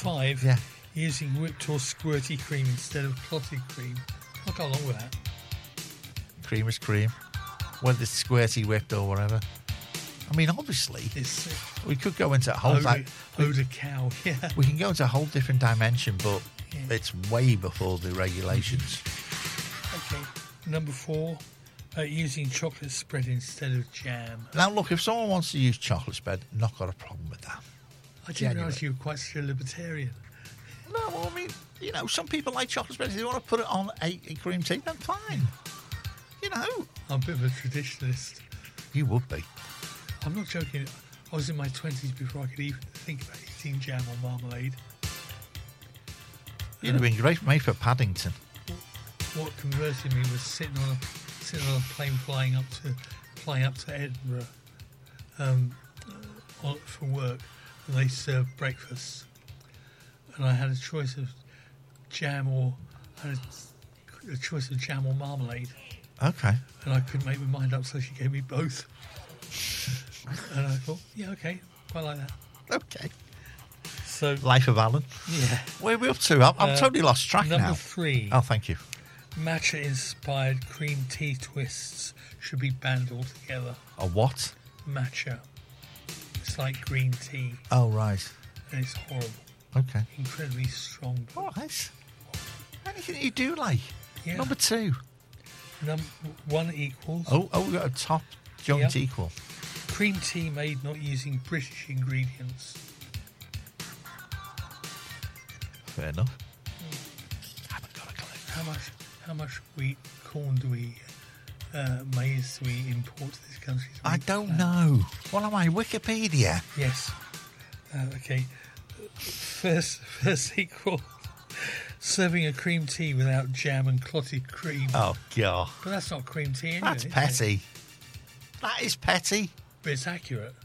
5, Yeah. using whipped or squirty cream instead of clotted cream. I'll go along with that. Cream is cream. Whether it's squirty, whipped or whatever. I mean, obviously, It's we could go into a whole... Oda cow, yeah. We can go into a whole different dimension, but Yeah. it's way before the regulations. Okay. Number 4, using chocolate spread instead of jam. Now, look, if someone wants to use chocolate spread, not got a problem with that. I didn't Genuinely. realise you were quite such a libertarian. No, well, I mean, you know, some people like chocolate spread. If they want to put it on a cream tea, then fine. You know. I'm a bit of a traditionalist. You would be. I'm not joking. I was in my 20s before I could even think about eating jam or marmalade. You'd have been great mate for Paddington. What converted me was sitting on a plane flying up to Edinburgh for work, and they served breakfast, and I had a choice of jam or marmalade, Okay. and I couldn't make my mind up, so she gave me both. And I thought, yeah, okay, quite like that. Okay. So Life of Alan. yeah, Where are we up to? I'm totally lost track number now. 3. Oh, thank you. Matcha-inspired cream tea twists should be banned altogether. A what? Matcha. It's like green tea, Oh, right. and it's horrible. Okay. Incredibly strong. All right. Anything you do like. Yeah. Number 2. 1 equals Oh, we got a top joint Yep. equal. cream tea made not using British ingredients. Fair enough. Haven't got a clue. How much wheat, corn do we, maize do we import to this country? I don't know. What am I, Wikipedia? Yes. Okay. First equal. Serving a cream tea without jam and clotted cream. Oh, God. But that's not cream tea anyway. That's is it? petty. That is petty. But it's accurate.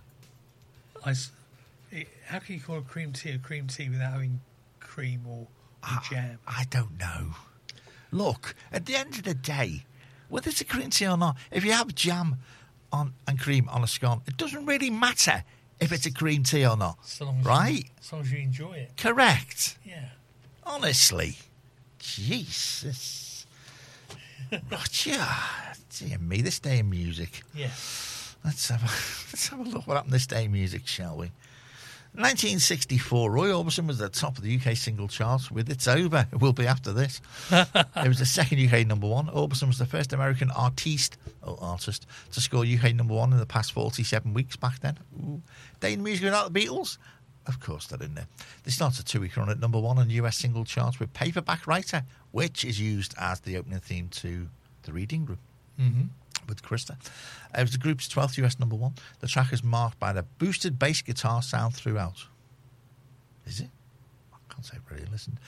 How can you call a cream tea without having cream or jam? I don't know. Look, at the end of the day, whether it's a cream tea or not, if you have jam and cream on a scone, it doesn't really matter if it's a cream tea or not. So long as Right? as long as you enjoy it. Correct. Yeah. Honestly. Jesus. Roger. Dear me, this day in music. Yeah. Let's have a look what happened this day in music, shall we? 1964, Roy Orbison was at the top of the UK single charts with It's Over, It Will Be After This. It was the second UK number 1. Orbison was the first American artist to score UK number 1 in the past 47 weeks back then. Ooh. Day in music without the Beatles? Of course they're in there. They started a 2-week run at number 1 on US single charts with Paperback Writer, which is used as the opening theme to The Reading Room. Mm-hmm. With Krista. It was the group's 12th US number 1. The track is marked by the boosted bass guitar sound throughout. Is it? I can't say I've really listened.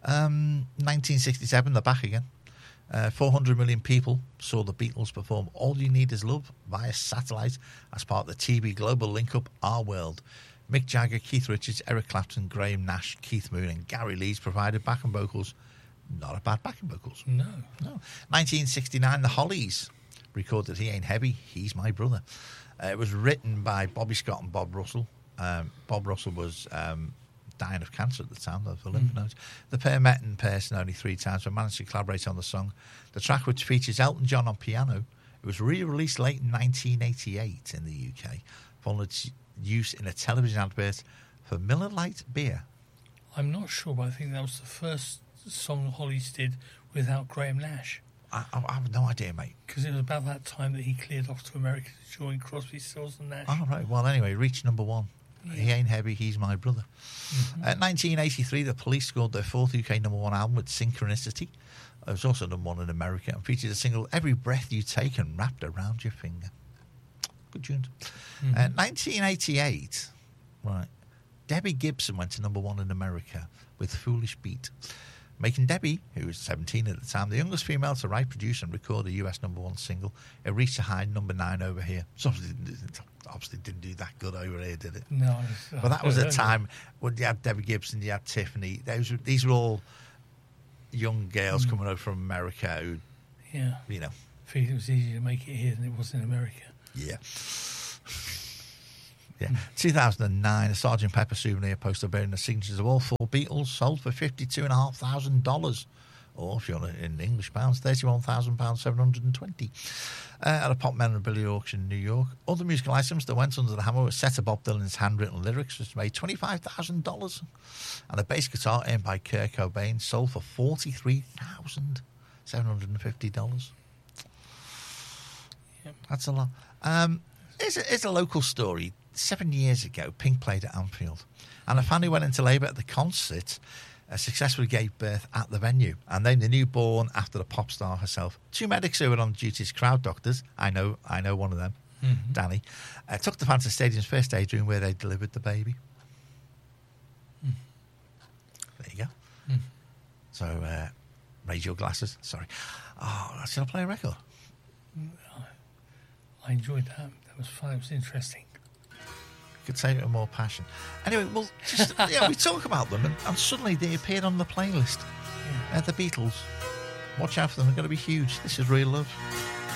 1967, they're back again. 400 million people saw the Beatles perform All You Need Is Love via satellite as part of the TV global link-up Our World. Mick Jagger, Keith Richards, Eric Clapton, Graham Nash, Keith Moon and Gary Leeds provided backing vocals. Not a bad backing vocals. No. 1969, the Hollies recorded He Ain't Heavy, He's My Brother. It was written by Bobby Scott and Bob Russell. Bob Russell was dying of cancer at the time, of the lymph nodes. The pair met in person only 3 times but managed to collaborate on the song. The track, which features Elton John on piano, it was re-released late in 1988 in the UK, following its use in a television advert for Miller Lite beer. I'm not sure, but I think that was the first song Hollies did without Graham Nash. I have no idea, mate. Because it was about that time that he cleared off to America to join Crosby, Stills and Nash. Oh, right. Well, anyway, reached number 1. Yeah. He Ain't Heavy, He's My Brother. 1983, the Police scored their 4th UK number 1 album with Synchronicity. It was also number 1 in America and featured a single, Every Breath You Take and Wrapped Around Your Finger. Good tune. 1988, right. Debbie Gibson went to number 1 in America with Foolish Beat, making Debbie, who was 17 at the time, the youngest female to write, produce and record a US number 1 single. It reached a high number 9 over here. So obviously didn't do that good over here, did it? No. But that was a time when you had Debbie Gibson, you had Tiffany. These were all young girls coming over from America who, Yeah. you know. I figured it was easier to make it here than it was in America. Yeah. Yeah. 2009, a Sgt. Pepper souvenir poster bearing the signatures of all 4 Beatles sold for $52,500. Or, if you're in English pounds, £31,720 at a pop memorabilia auction in New York. Other musical items that went under the hammer were a set of Bob Dylan's handwritten lyrics, which made $25,000. And a bass guitar owned by Kurt Cobain sold for $43,750. Yep. That's a lot. Here's a local story. 7 years ago, Pink played at Anfield, and a fan who went into labour at the concert successfully gave birth at the venue, and named the newborn after the pop star herself. 2 medics who were on duty as crowd doctors, I know one of them, Danny, took the fan to the stadium's first aid room where they delivered the baby. There you go. So, raise your glasses. Sorry. Oh, should I play a record? I enjoyed that. That was fun. It was interesting. Could say it with more passion. Anyway, well, just we talk about them, and suddenly they appeared on the playlist. The Beatles. Watch out for them; they're going to be huge. This is Real Love.